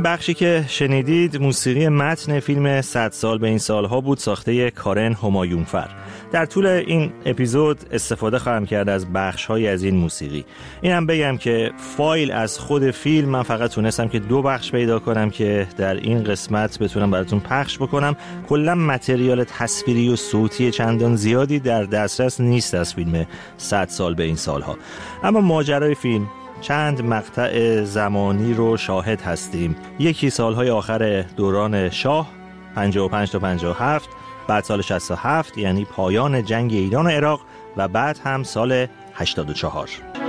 این بخشی که شنیدید موسیقی متن فیلم 100 سال به این سالها بود، ساخته کارن همایونفر. در طول این اپیزود استفاده خواهم کرد از بخش‌های از این موسیقی. اینم بگم که فایل از خود فیلم من فقط تونستم که 2 بخش پیدا کنم که در این قسمت بتونم براتون پخش بکنم. کلا متریال تصویری و صوتی چندان زیادی در دسترس نیست از فیلم 100 سال به این سالها. اما ماجرای فیلم چند مقطع زمانی رو شاهد هستیم. یکی سالهای آخر دوران شاه 55 تا 57، بعد سال 67 یعنی پایان جنگ ایران و عراق و بعد هم سال 84.